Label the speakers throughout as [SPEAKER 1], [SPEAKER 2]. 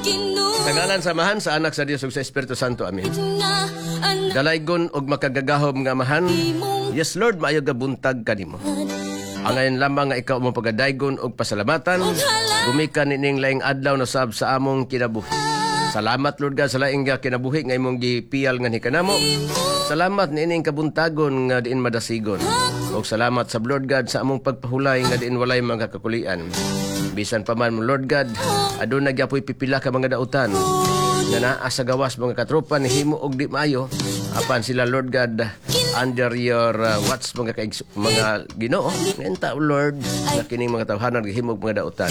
[SPEAKER 1] Sa ngalan samahan sa anak sa Dios ug sa Espiritu Santo. Amen. Dalaygon og makagagahom nga mahan. Yes Lord, maayo gabuntag kanimo. Ang ngayon lamang nga ikaw mo pagadaygon og pasalamatan. Gumikan nining laing adlaw na sab sa among kinabuhi. Salamat Lord God sa laing kinabuhi nga imong gipiyal nga hikanamo. Salamat nining kabuntagon nga diin madasigon. Og salamat sa Lord God sa among pagpahulay nga diin walay mga kakulian. Bisan pa man mo Lord God, aduna gyapoy pipila ka mga dautan nga naa sa gawas mga katropa ni himo og di maayo apan sila Lord God under your watch mga Ginoo. Ngenta Lord na kining mga tawhanan gihimo og mga dautan.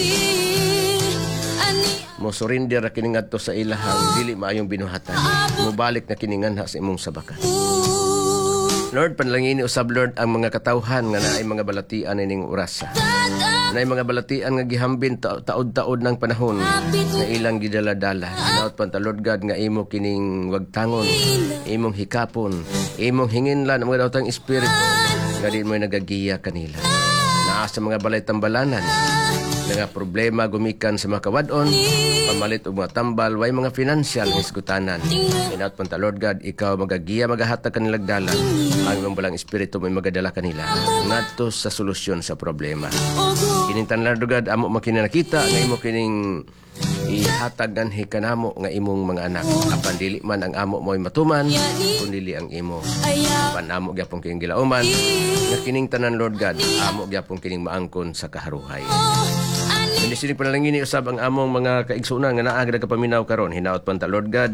[SPEAKER 1] Mo surrender ra kini ngadto sa ilahang dili maayong binuhatan. Mobalik na kiningan sa imong sabakan. Lord, panalangin usab Lord ang mga katawhan nga naay mga balatian ining orasa. Naay mga balatian nga gihambin taod-taod ng panahon nga ilang gidala-dala. Naot panta Lord God nga imo kining wagtangon, imong hikapon, imong hinginlan ang mga daotang espiritu nga di mo nagagiya kanila. Naa sa mga balay tambalanan nga problema gumikan sa mga kawadon, pamalit og mga tambal, way mga financial nga iskutanan. Inaot panta Lord God, ikaw magagiya magahatag kanilang dala, ang imong balang espiritu may magadala kanila ngadto sa solusyon sa problema. Kinintan Lord God, amo makinakita nga imo kining ihatag ng hikanamo nga imong mga anak. Apan dili man ang amo mo'y matuman, kundili ang imo. Apan amo gyapon kining gilauman, nga kining tanan Lord God, amo gyapon kining maangkon sa kaharuhay. Hindi sinig panalangin ni usab ang among mga kaigsunan nga naa gid kapaminaw karon. Hinaot panta Lord God,